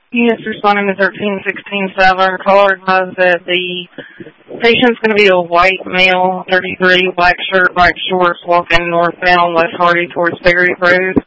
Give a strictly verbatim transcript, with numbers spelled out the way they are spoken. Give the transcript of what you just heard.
Yes, responding to thirteen sixteen seven. Caller advised that the patient's going to be a white male, thirty-three, black shirt, black shorts, walking northbound West Hardy towards Berry Road.